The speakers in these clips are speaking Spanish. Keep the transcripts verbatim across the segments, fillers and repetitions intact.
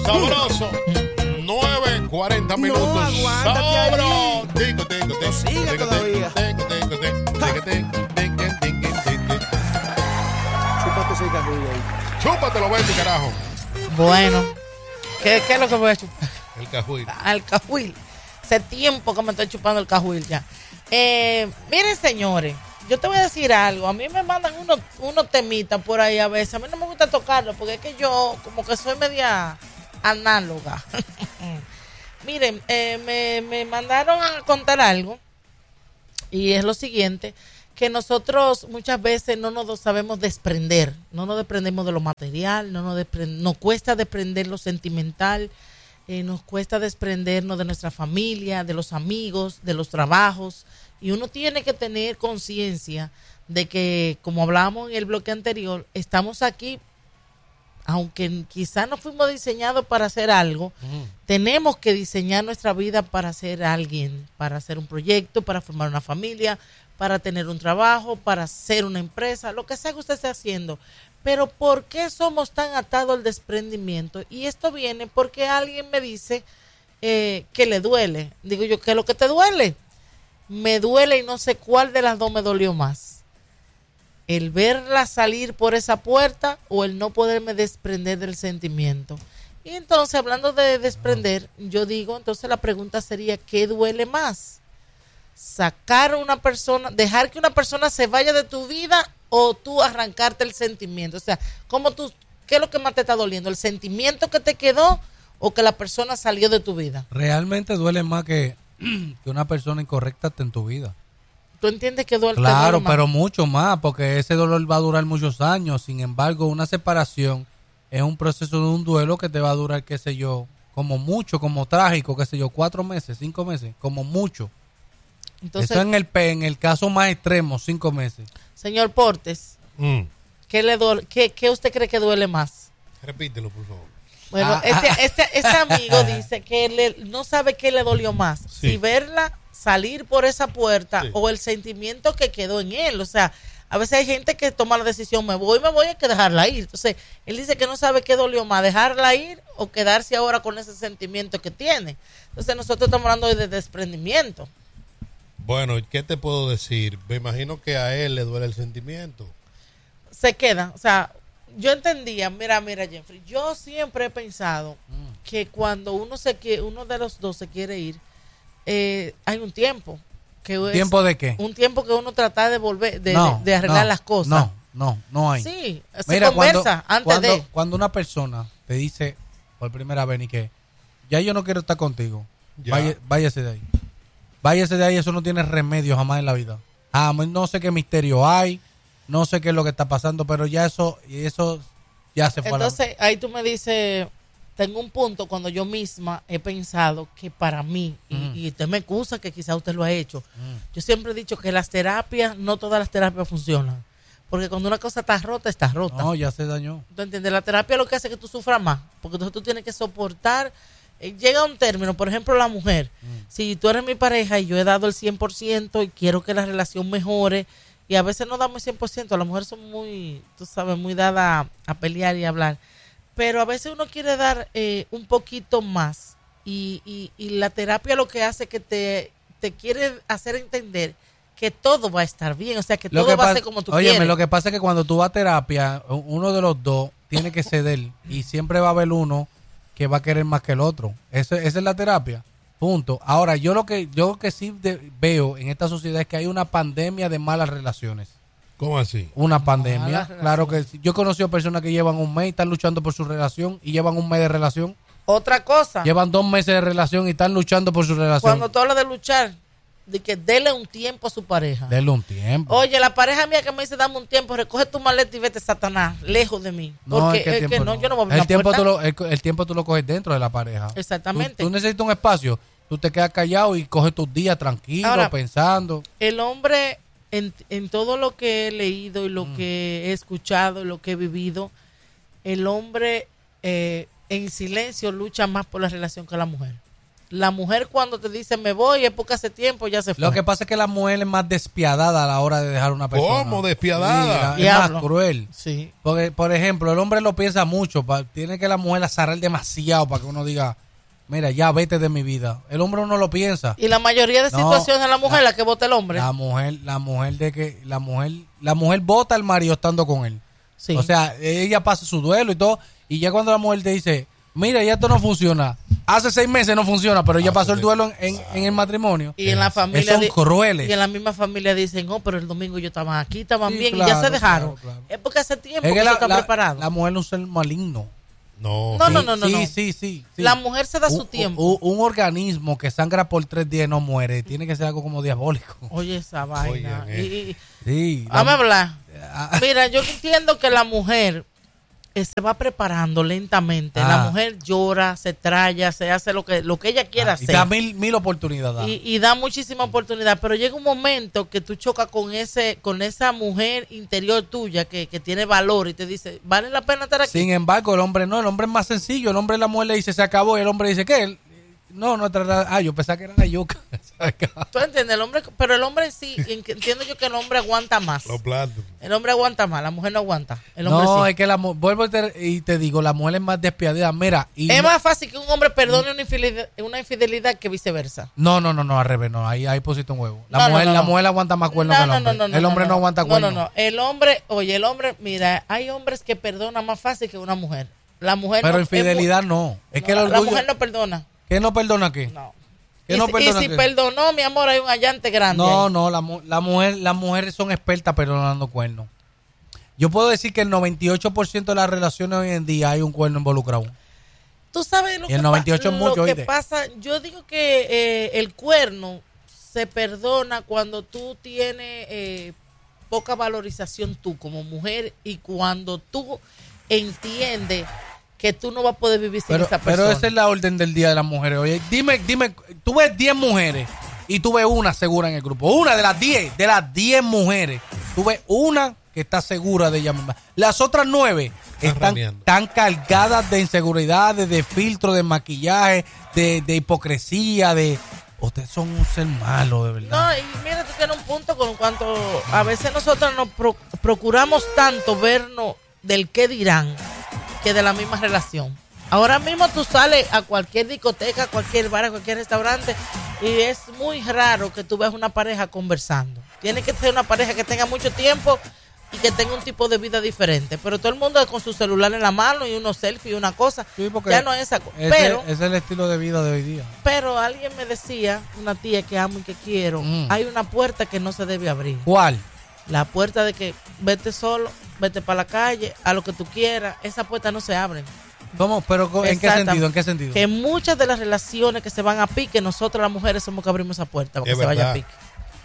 sabroso. nueve cuarenta minutos. No, aguántate ahí. Sabro. Tico, tico, tico. No sigue Tico, todavía. tico, tico, tico, tico, tico, tico, tico, tico. Chúpate ese cajuy ahí. Chúpatelo, Betty, carajo. Bueno, ¿qué, ¿qué es lo que voy a chupar? El cajuil. Al cajuil. Hace tiempo que me estoy chupando el cajuil ya. Eh, miren, señores, yo te voy a decir algo. A mí me mandan unos, unos temitas por ahí a veces. A mí no me gusta tocarlo porque es que yo como que soy media análoga. Miren, eh, me, me mandaron a contar algo y es lo siguiente, que nosotros muchas veces no nos sabemos desprender, no nos desprendemos de lo material, no nos, desprend- nos cuesta desprender lo sentimental, eh, nos cuesta desprendernos de nuestra familia, de los amigos, de los trabajos, y uno tiene que tener conciencia de que, como hablábamos en el bloque anterior, estamos aquí, aunque quizás no fuimos diseñados para hacer algo, uh-huh. tenemos que diseñar nuestra vida para ser alguien, para hacer un proyecto, para formar una familia, para tener un trabajo, para hacer una empresa, lo que sea que usted esté haciendo. Pero ¿por qué somos tan atados al desprendimiento? Y esto viene porque alguien me dice eh, que le duele. Digo yo, ¿qué es lo que te duele? Me duele y no sé cuál de las dos me dolió más. El verla salir por esa puerta o el no poderme desprender del sentimiento. Y entonces, hablando de desprender, yo digo, entonces la pregunta sería, ¿qué duele más? Sacar a una persona, dejar que una persona se vaya de tu vida o tú arrancarte el sentimiento. O sea, ¿cómo tú, qué es lo que más te está doliendo? ¿El sentimiento que te quedó o que la persona salió de tu vida? Realmente duele más que, que una persona incorrecta esté en tu vida. ¿Tú entiendes que duele? Claro, duele más? pero mucho más, porque ese dolor va a durar muchos años. Sin embargo, una separación es un proceso de un duelo que te va a durar, qué sé yo, como mucho, como trágico, qué sé yo, cuatro meses, cinco meses, como mucho. Entonces, eso en el en el caso más extremo, cinco meses. Señor Portes, mm. ¿qué le duele, qué, qué usted cree que duele más? Repítelo, por favor. Bueno, ah, este, ah, este, este amigo dice que le, no sabe qué le dolió más, sí. si verla salir por esa puerta sí. o el sentimiento que quedó en él. O sea, a veces hay gente que toma la decisión, me voy, me voy, hay que dejarla ir. Entonces, él dice que no sabe qué dolió más, dejarla ir o quedarse ahora con ese sentimiento que tiene. Entonces, nosotros estamos hablando hoy de desprendimiento. Bueno, ¿qué te puedo decir? Me imagino que a él le duele el sentimiento. Se queda, o sea, yo entendía, mira, mira, Jeffrey, yo siempre he pensado mm. que cuando uno se quiere, uno de los dos se quiere ir, eh, hay un tiempo. Que es ¿Tiempo de qué? Un tiempo que uno trata de volver, de, no, de, de arreglar no, las cosas. No, no, no hay. Sí, se Mira, conversa cuando, antes cuando, de. Cuando una persona te dice por primera vez, ni que ya yo no quiero estar contigo, vaya, váyase de ahí. Váyase de ahí, eso no tiene remedio jamás en la vida. Ah, no sé qué misterio hay, no sé qué es lo que está pasando, pero ya eso, eso ya se fue. Entonces, a la... ahí tú me dices, tengo un punto cuando yo misma he pensado que para mí, mm. y, y usted me excusa que quizá usted lo ha hecho, mm. yo siempre he dicho que las terapias, no todas las terapias funcionan. Porque cuando una cosa está rota, está rota. No, ya se dañó. ¿Tú entiendes? La terapia lo que hace es que tú sufras más, porque entonces tú tienes que soportar. Llega un término, por ejemplo, la mujer. Mm. Si tú eres mi pareja y yo he dado el cien por ciento y quiero que la relación mejore, y a veces no damos el cien por ciento, las mujeres son muy, tú sabes, muy dadas a, a pelear y a hablar, pero a veces uno quiere dar eh, un poquito más, y, y, y la terapia lo que hace es que te, te quiere hacer entender que todo va a estar bien, o sea, que lo todo que va pa- a ser como tú óyeme, quieres. Lo que pasa es que cuando tú vas a terapia, uno de los dos tiene que ceder y siempre va a haber uno que va a querer más que el otro. Eso, esa es la terapia. Punto. Ahora, yo lo que yo lo que sí de, veo en esta sociedad es que hay una pandemia de malas relaciones. ¿Cómo así? Una pandemia. Claro que sí. Yo he conocido personas que llevan un mes y están luchando por su relación y llevan un mes de relación. Otra cosa. Llevan dos meses de relación y están luchando por su relación. Cuando tú hablas de luchar, de que dele un tiempo a su pareja. Dele un tiempo. Oye, la pareja mía que me dice dame un tiempo, recoge tu maleta y vete, Satanás, lejos de mí. No, porque es que, es tiempo que no, no. yo no voy a abrir el tiempo, puerta. tú lo, el, el tiempo tú lo coges dentro de la pareja. Exactamente. Tú, tú necesitas un espacio. Tú te quedas callado y coges tus días tranquilo, Ahora, pensando. El hombre, en, en todo lo que he leído y lo mm. que he escuchado y lo que he vivido, el hombre eh, en silencio lucha más por la relación que la mujer. La mujer cuando te dice me voy es porque hace tiempo ya se fue. Lo que pasa es que la mujer es más despiadada a la hora de dejar una persona. ¿Cómo despiadada? Sí, la- es más cruel. Sí. Porque, por ejemplo, el hombre lo piensa mucho. pa- Tiene que la mujer azarrar demasiado para que uno diga, mira, ya vete de mi vida. El hombre no lo piensa. Y la mayoría de No, situaciones es la mujer la- la que vota el hombre. La mujer, la mujer de que, la mujer, la mujer vota al marido estando con él. Sí. O sea, ella pasa su duelo y todo, y ya cuando la mujer te dice, mira, ya esto no funciona, hace seis meses no funciona, pero ella Ah, pasó el sí. duelo en, en- en el matrimonio. Y en la familia son di- crueles. Y en la misma familia dicen, oh, pero el domingo yo estaba aquí, estaban Sí, bien, y claro, ya se dejaron. claro, claro. Es porque hace tiempo Es que que la, eso está la- preparado. la mujer es un ser maligno. No. No, Sí, no, no, no, sí, no. sí, sí, sí. La mujer se da su Un- tiempo. Un, un organismo que sangra por tres días y no muere, tiene que ser algo como diabólico. Oye, esa vaina. Oigan, eh. Y- y- Sí. la- Vamos a hablar. Ah, Mira, yo entiendo que la mujer eh, se va preparando lentamente. Ah. La mujer llora, se traya, se hace lo que, lo que ella quiera y hacer. da mil, mil oportunidades. Y, y da muchísima oportunidad, pero llega un momento que tú chocas con ese, con esa mujer interior tuya que, que tiene valor y te dice, ¿vale la pena estar aquí? Sin embargo, el hombre no, el hombre es más sencillo. El hombre, la mujer le dice, se acabó, y el hombre dice, ¿qué? No, no, tra- ah, yo pensaba que era la yuca. Se acabó. ¿Tú entiendes? El hombre, pero el hombre sí, en- entiendo yo que el hombre aguanta más. Los platos. El hombre aguanta más, la mujer no aguanta. El hombre No, sí. es que la mu- vuelvo y te, y te digo, la mujer es más despiadada. Mira, y Es no, más fácil que un hombre perdone una infidelidad, una infidelidad que viceversa. no, no, no, no, al revés, no, ahí, ahí pusiste un huevo. La No, no, mujer, no, la no. mujer aguanta más cuernos que el hombre. el hombre no, aguanta no, cuernos. No, no, el hombre, oye, el hombre, mira, hay hombres que perdonan más fácil que una mujer. La mujer Pero no, infidelidad es no. mu- Es no, que el la orgullo. mujer no perdona. ¿Qué no perdona qué? No. ¿Qué Y, no si- y perdona si qué? perdonó, mi amor, hay un allante grande. No, ahí. no, la, mu- la mujer, las mujeres son expertas perdonando cuernos. Yo puedo decir que el noventa y ocho por ciento de las relaciones hoy en día hay un cuerno involucrado. Tú sabes lo Y el que, noventa y ocho pa- es mucho, lo que ¿oíste? pasa. Yo digo que eh, el cuerno se perdona cuando tú tienes eh, poca valorización tú como mujer y cuando tú entiendes que tú no vas a poder vivir sin Pero, esa persona. pero esa es la orden del día de las mujeres. Oye, dime, dime, tú ves diez mujeres y tú ves una segura en el grupo. Una de las diez, de las diez mujeres, tú ves una que está segura de ella misma. Las otras nueve están raneando. tan cargadas de inseguridades, de filtro, de maquillaje, de, de hipocresía, de... Ustedes son un ser malo, de verdad. No, y mira, tú tienes un punto con cuanto a veces nosotros nos pro- procuramos tanto vernos del qué dirán que de la misma relación. Ahora mismo tú sales a cualquier discoteca, a cualquier bar, a cualquier restaurante y es muy raro que tú veas una pareja conversando. Tiene que ser una pareja que tenga mucho tiempo y que tenga un tipo de vida diferente. Pero todo el mundo con su celular en la mano y unos selfies y una cosa. Sí, porque Ya no es esa cosa. ese, Pero... ese es el estilo de vida de hoy día. Pero alguien me decía, una tía que amo y que quiero, Mm. hay una puerta que no se debe abrir. ¿Cuál? La puerta de que vete solo, vete para la calle, a lo que tú quieras, esa puerta no se abre. ¿Cómo? ¿Pero co- en qué Exactamente. sentido? ¿En qué sentido? Que muchas de las relaciones que se van a pique, nosotros las mujeres somos que abrimos esa puerta para que Es se vaya a verdad. pique.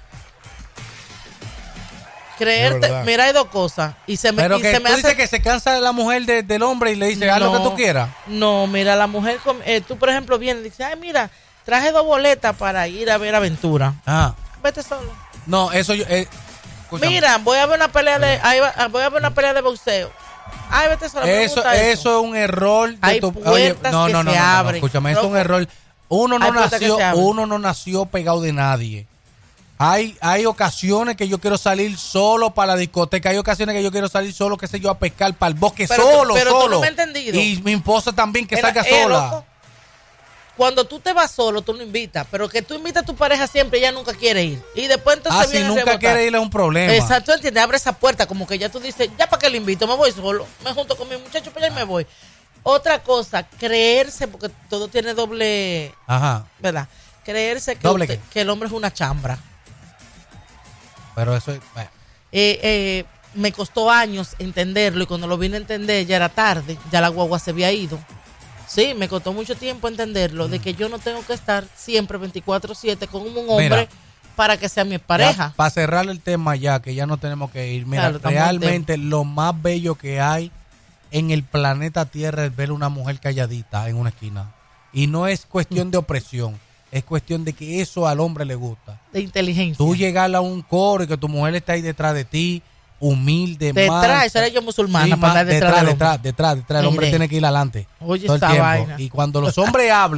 Creerte, verdad. mira, hay dos cosas. Y se me, Pero y que se tú me hace... dices que se cansa la mujer de- del hombre y le dice, haz lo que tú quieras. No, mira, la mujer, com- eh, tú por ejemplo vienes y dices, ay, mira, traje dos boletas para ir a ver Aventura. Ah. Vete solo. No, eso yo... eh, escúchame. Mira, voy a ver una pelea de, ahí va- voy a ver una pelea de boxeo. Ay, vete solo. a mí me Eso, gusta eso es un error de Hay tu... puertas no, que no, no, se no, no, no, abren. escúchame, eso es un Loco. error. Uno no Hay puertas que nació, se abren. uno no nació pegado de nadie. Hay, hay ocasiones que yo quiero salir solo para la discoteca, hay ocasiones que yo quiero salir solo, qué sé yo, a pescar para el bosque, Pero tú- solo, pero tú no solo. me has entendido. Y mi esposa también que Era- salga eh, sola. loco, cuando tú te vas solo, tú no invitas. Pero que tú invitas a tu pareja siempre, ella nunca quiere ir. Y después entonces Ah, si viene a nunca rebotar. quiere ir es un problema. Exacto, ¿entiendes? Abre esa puerta, como que ya tú dices, ya para qué le invito, me voy solo, me junto con mi muchacho para allá y me voy. Otra cosa, creerse, porque todo tiene doble, Ajá, ¿verdad? Creerse que, ¿Doble usted- qué? que el hombre es una chambra. pero eso es... bueno. Eh, eh, me costó años entenderlo y cuando lo vine a entender ya era tarde, ya la guagua se había ido. Sí, me costó mucho tiempo entenderlo, de que yo no tengo que estar siempre veinticuatro siete con un hombre Mira, para que sea mi pareja. Para cerrar el tema ya, que ya no tenemos que ir. Mira, Claro, estamos en realmente lo más bello que hay en el planeta Tierra es ver una mujer calladita en una esquina. Y no es cuestión de opresión, es cuestión de que eso al hombre le gusta. De inteligencia. Tú llegar a un coro y que tu mujer está ahí detrás de ti, humilde, Detrás, mansa. eso era yo musulmana, Sí, para ma- andar detrás detrás, del detrás, hombre. detrás, detrás. El hombre Mire. tiene que ir adelante. Oye, todo el esa tiempo. vaina. Y cuando los hombres hablen,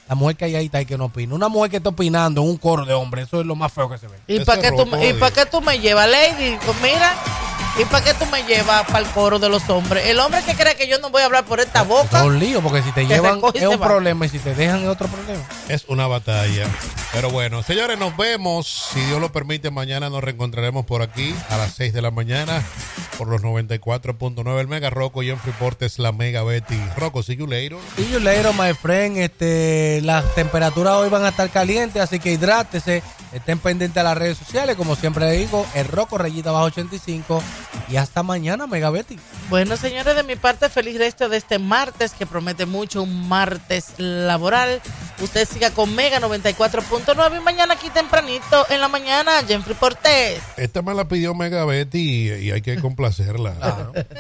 La mujer que hay ahí está y que no opina. Una mujer que está opinando en un coro de hombres, eso es lo más feo que se ve. ¿Y Ese para qué, tú, rojo, me- ¿y pa' qué tú me llevas, Lady? Pues mira, ¿y para qué tú me llevas para el coro de los hombres? El hombre que cree que yo no voy a hablar por esta Eso boca. es un lío, porque si te Que llevan recoge y es se un va. problema y si te dejan es otro problema. Es una batalla. Pero bueno, señores, nos vemos. Si Dios lo permite, mañana nos reencontraremos por aquí a las seis de la mañana por los noventa y cuatro punto nueve el Mega Rocco y en Freeport es la Mega Betty. Rocco, see you later. See you later, my friend. Este, las temperaturas hoy van a estar calientes, así que hidrátese. Estén pendientes a las redes sociales, como siempre le digo, el Rocco Rayita Bajo ochenta y cinco. Y hasta mañana, Mega Betty. Bueno, señores, de mi parte, feliz resto de este martes, que promete mucho, un martes laboral. Usted siga con Mega noventa y cuatro punto nueve y mañana aquí tempranito, en la mañana, Jenfrey Portés. Esta me la pidió Mega Betty y, y hay que complacerla. Claro.